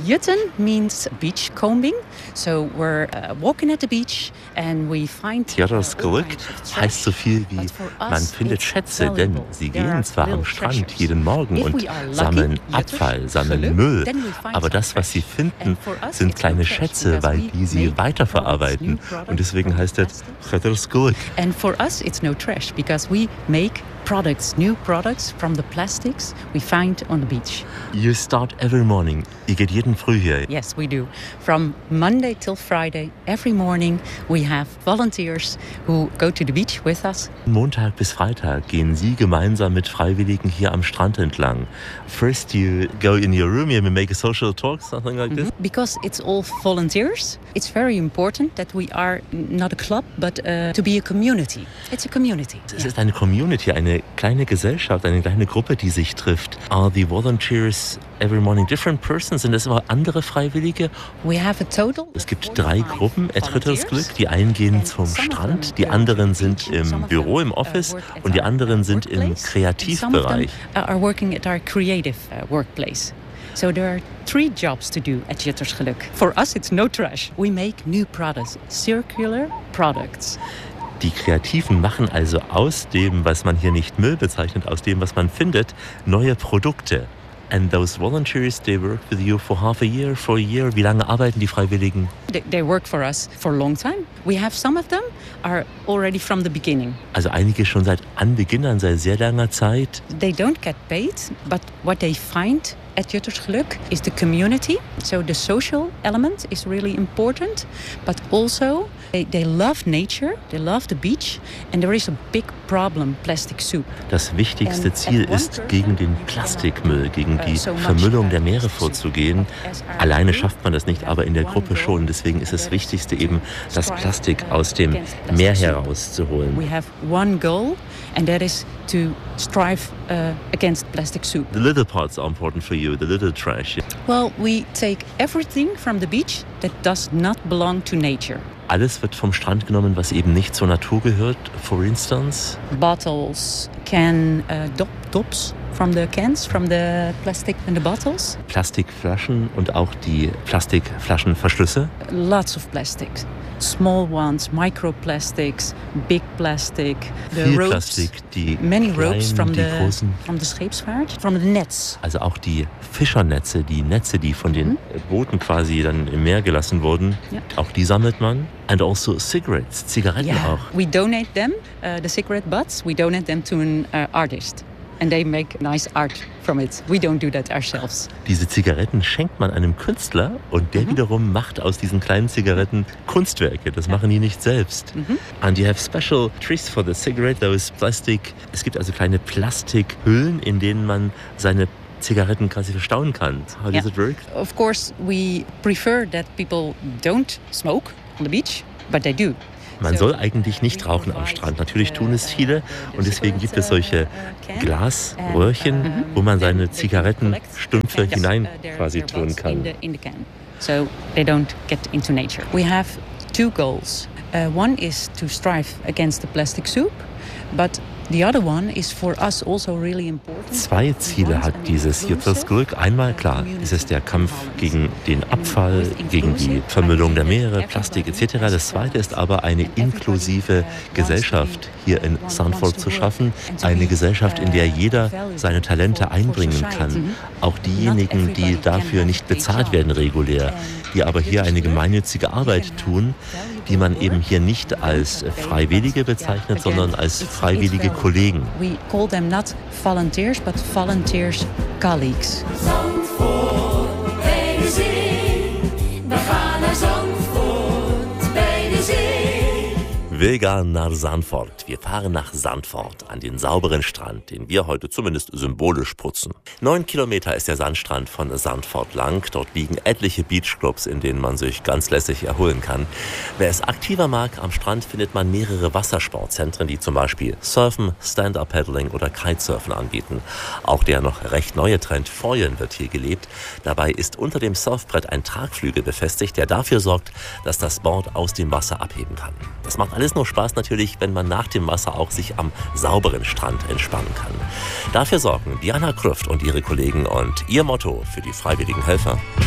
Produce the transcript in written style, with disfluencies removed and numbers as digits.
Jutten means beach combing. So we're walking at the beach and we find Jytters-Glück heißt so viel wie man findet Schätze, denn sie gehen zwar am Strand jeden Morgen und sammeln Abfall, sammeln Müll, aber das, was sie finden, sind kleine Schätze, weil die sie weiterverarbeiten. Und deswegen heißt es Jytters-Glück. And for us it's no trash because we make new products from the plastics we find on the beach. You start every morning. Ihr geht jeden Früh hier. Yes, we do. From Monday till Friday, every morning we have volunteers who go to the beach with us. Montag bis Freitag gehen Sie gemeinsam mit Freiwilligen hier am Strand entlang. First you go in your room, you make a social talk, something like this. Because it's all volunteers, it's very important that we are not a club, but to be a community. It's a community. Es ist eine Community, eine kleine Gesellschaft, eine kleine Gruppe, die sich trifft. Are the volunteers every morning different persons? Sind das immer andere Freiwillige? We have a total. Es gibt 3 Gruppen at Jytters-Glück. Die einen gehen zum Strand, die anderen sind im Büro, im Office und die anderen sind im Kreativbereich. Are working at our creative workplace. So there are 3 jobs to do at Jytters-Glück. For us it's no trash. We make new products, circular products. Die Kreativen machen also aus dem, was man hier nicht Müll bezeichnet, aus dem, was man findet, neue Produkte. And those volunteers, they work with you for half a year, for a year. Wie lange arbeiten die Freiwilligen? They work for us for a long time. We have some of them are already from the beginning. Also einige schon seit Anbeginn an, seit sehr langer Zeit. They don't get paid, but what they find at Jytters-Glück is the community. So the social element is really important, but also they love nature, they love the beach, and there is a big problem, plastic soup. Das wichtigste Ziel ist, gegen den Plastikmüll, gegen die Vermüllung der Meere vorzugehen. Alleine schafft man das nicht, aber in der Gruppe schon. Deswegen ist das Wichtigste eben, das Plastik aus dem Meer herauszuholen. We have one goal, and that is to strive against plastic soup. The little parts are important for you, the little trash. Well, we take everything from the beach that does not belong to nature. Alles wird vom Strand genommen, was eben nicht zur Natur gehört. For instance? Bottles, tops from the cans, from the plastic in the bottles. Plastikflaschen und auch die Plastikflaschenverschlüsse. Lots of plastics. Small ones, microplastics, big plastic, the Viel ropes, Plastik, die many kleinen, ropes from die großen. From the Scheepsvaart, from the nets. Also auch die Fischernetze, die Netze, die von den Booten quasi dann im Meer gelassen wurden, auch die sammelt man. And also cigarettes, Zigaretten auch. We donate them, the cigarette butts, we donate them to an artist. And they make nice art from it. We don't do that ourselves. Diese Zigaretten schenkt man einem Künstler und der wiederum macht aus diesen kleinen Zigaretten Kunstwerke. Das machen die nicht selbst. And you have special trees for the cigarette, those plastic. Es gibt also kleine Plastikhüllen, in denen man seine Zigaretten quasi verstauen kann. How does it work? Of course, we prefer that people don't smoke on the beach, but they do. Man soll eigentlich nicht rauchen am Strand. Natürlich tun es viele und deswegen gibt es solche Glasröhrchen, wo man seine Zigarettenstümpfe hinein quasi tun kann. So they don't get into nature. We have 2 goals. One is to strive against the plastic soup, but the other one is for us also really important. 2 Ziele hat dieses Jytters-Glück. Einmal, klar, ist es der Kampf gegen den Abfall, gegen die Vermüllung der Meere, Plastik etc. Das zweite ist aber, eine inklusive Gesellschaft hier in Zandvoort zu schaffen. Eine Gesellschaft, in der jeder seine Talente einbringen kann. Auch diejenigen, die dafür nicht bezahlt werden regulär, die aber hier eine gemeinnützige Arbeit tun, die man eben hier nicht als Freiwillige bezeichnet, sondern als freiwillige Kollegen. We call them not volunteers, but volunteers colleagues. Zandvoort bij de zee, we gaan naar Zandvoort bij de zee. Wir gehen nach Zandvoort. Wir fahren nach Zandvoort an den sauberen Strand, den wir heute zumindest symbolisch putzen. 9 Kilometer ist der Sandstrand von Zandvoort lang. Dort liegen etliche Beachclubs, in denen man sich ganz lässig erholen kann. Wer es aktiver mag, am Strand findet man mehrere Wassersportzentren, die zum Beispiel Surfen, Stand-Up-Paddling oder Kitesurfen anbieten. Auch der noch recht neue Trend Foilen wird hier gelebt. Dabei ist unter dem Surfbrett ein Tragflügel befestigt, der dafür sorgt, dass das Board aus dem Wasser abheben kann. Das macht alles nur Spaß natürlich, wenn man nach dem Wasser auch sich am sauberen Strand entspannen kann. Dafür sorgen Diana Krüft und ihre Kollegen und ihr Motto für die freiwilligen Helfer: